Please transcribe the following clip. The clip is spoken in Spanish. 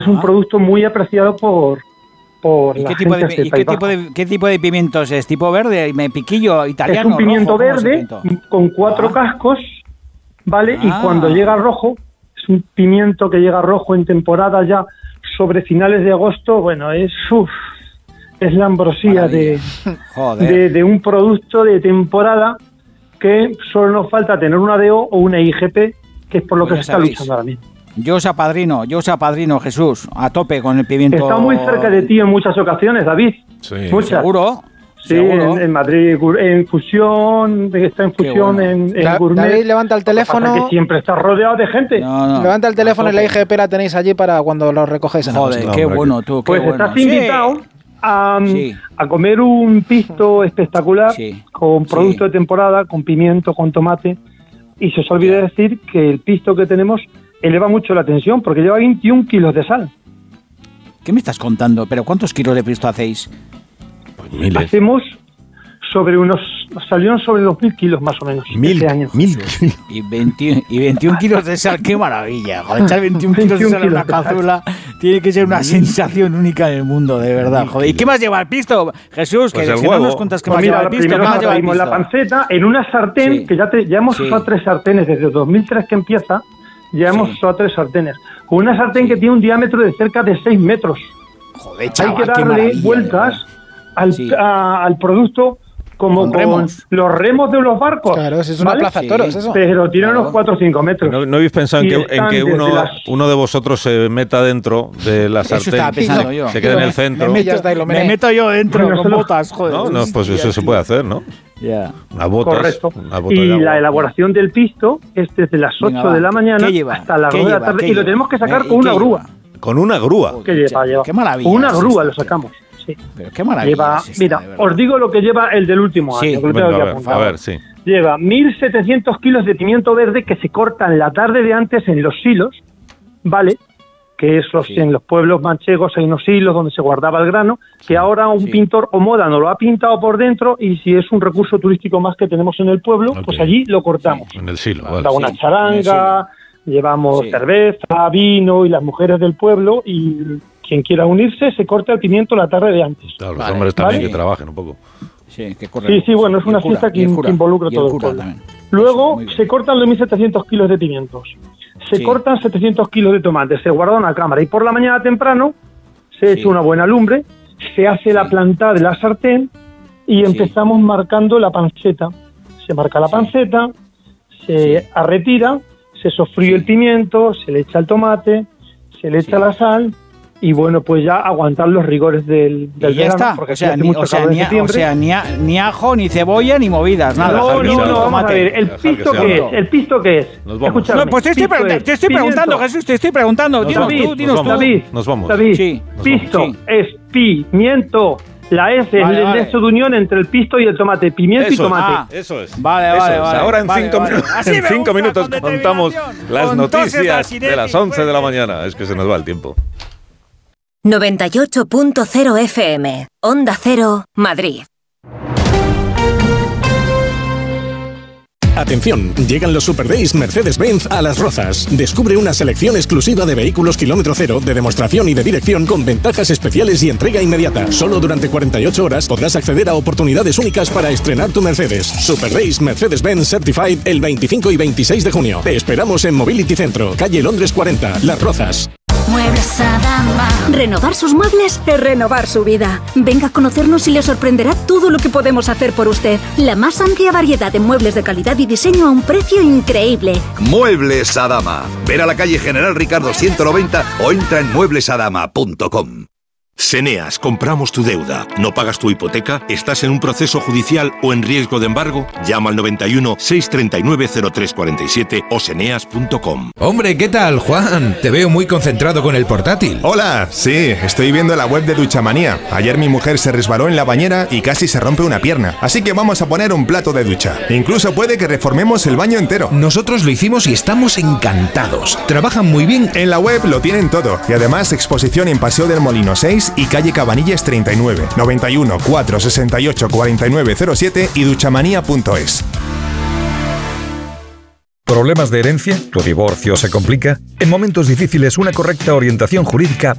un producto muy apreciado por la gente. ¿Qué tipo de pimientos es? ¿Tipo verde? ¿Piquillo italiano? Es un pimiento rojo, verde con 4 cascos, ¿vale? Y cuando llega rojo, es un pimiento que llega rojo en temporada ya sobre finales de agosto. Bueno, es la ambrosía de un producto de temporada que solo nos falta tener una DO o una IGP, que es por lo que se está luchando ahora mismo. Yo os apadrino, Jesús, a tope con el pimiento. Está muy cerca de ti en muchas ocasiones, David. Sí. Muchas. ¿Seguro? Sí, en Madrid, en Fusión, está en Fusión, bueno. en Gourmet. David, levanta el teléfono. Que siempre está rodeado de gente. No. Levanta el teléfono y la IGP la tenéis allí para cuando lo recogéis en Joder, qué bueno tú, qué pues bueno. Estás invitado a comer un pisto espectacular con producto de temporada, con pimiento, con tomate. Y se os olvida decir que el pisto que tenemos eleva mucho la tensión porque lleva 21 kilos de sal. ¿Qué me estás contando? ¿Pero cuántos kilos de pisto hacéis? Pues miles. Hacemos salieron sobre los 1.000 kilos más o menos. 1.000 kilos. Y 21 kilos de sal, qué maravilla. Joder, echar 21 kilos de sal en una cazuela tiene que ser una sensación única en el mundo, de verdad. Joder. ¿Y qué más lleva el pisto, Jesús? Pues que si no nos cuentas qué más lleva el pisto. Primero traímos la panceta en una sartén, que ya hemos usado 3 sartenes desde 2003 que empieza. Ya hemos usado 3 sartenes. Con una sartén que tiene un diámetro de cerca de 6 metros. Joder, chaval, hay que darle vueltas al producto como con los remos de los barcos. Claro, es una plaza de toros, eso. Pero tiene unos 4 o 5 metros. ¿No habéis pensado en que uno de vosotros se meta dentro de la sartén? Eso estaba pensando yo. Se quede en el centro. Me meto yo dentro con botas, joder. No, pues eso se puede hacer, ¿no? Una botas. Correcto. Y la elaboración del pisto es desde las 8 de la mañana hasta las 2 de la tarde. Y lo tenemos que sacar con una grúa. ¿Con una grúa? ¿Qué lleva? Qué maravilla. Con una grúa lo sacamos. Sí. Pero qué maravilla. Mira, os digo lo que lleva el del último año. A ver, sí. Lleva 1.700 kilos de pimiento verde que se cortan la tarde de antes en los silos, ¿vale? Que en los pueblos manchegos hay unos silos donde se guardaba el grano, que ahora un pintor o moda nos lo ha pintado por dentro y si es un recurso turístico más que tenemos en el pueblo, pues allí lo cortamos. En el silo, vale. Una charanga, llevamos cerveza, vino y las mujeres del pueblo y quien quiera unirse se corta el pimiento la tarde de antes. Claro, los hombres también que trabajen un poco. Sí, bueno, es una fiesta que involucra todo el pueblo. También. Luego se cortan los 1.700 kilos de pimientos. Se cortan 700 kilos de tomate, se guarda en una cámara y por la mañana temprano se echa una buena lumbre, se hace la plantada de la sartén y empezamos marcando la panceta. Se marca la panceta, se retira, se sofríe el pimiento, se le echa el tomate, se le echa la sal y bueno, pues ya aguantar los rigores del verano. Ya está, porque ni ajo, ni cebolla, ni movidas, nada. No, vamos a ver, ¿el pisto qué es? Escúchame. No, pues te estoy preguntando, Jesús, te estoy preguntando. Dinos tú. David, pisto es pimiento. La S es el nexo de unión entre el pisto y el tomate. Pimiento y tomate. Eso es. Vale. Ahora en 5 minutos contamos las noticias de las 11 de la mañana. Es que se nos va el tiempo. 98.0 FM, Onda Cero, Madrid. Atención, llegan los Super Days Mercedes-Benz a Las Rozas. Descubre una selección exclusiva de vehículos kilómetro cero, de demostración y de dirección con ventajas especiales y entrega inmediata. Solo durante 48 horas podrás acceder a oportunidades únicas para estrenar tu Mercedes. Super Days Mercedes-Benz Certified el 25 y 26 de junio. Te esperamos en Mobility Centro, calle Londres 40, Las Rozas. Muebles Adama. Renovar sus muebles es renovar su vida. Venga a conocernos y le sorprenderá todo lo que podemos hacer por usted. La más amplia variedad de muebles de calidad y diseño a un precio increíble. Muebles Adama. Ven a la calle General Ricardo 190 o entra en mueblesadama.com. Seneas, compramos tu deuda. ¿No pagas tu hipoteca? ¿Estás en un proceso judicial o en riesgo de embargo? Llama al 91 639 0347 o seneas.com. Hombre, ¿qué tal, Juan? Te veo muy concentrado con el portátil. Hola, sí, estoy viendo la web de Duchamanía. Ayer mi mujer se resbaló en la bañera y casi se rompe una pierna. Así que vamos a poner un plato de ducha. Incluso puede que reformemos el baño entero. Nosotros lo hicimos y estamos encantados. Trabajan muy bien. En la web lo tienen todo. Y además exposición en Paseo del Molino 6 y calle Cabanillas 39, 91 468 4907 y duchamanía.es. ¿Problemas de herencia? ¿Tu divorcio se complica? En momentos difíciles, una correcta orientación jurídica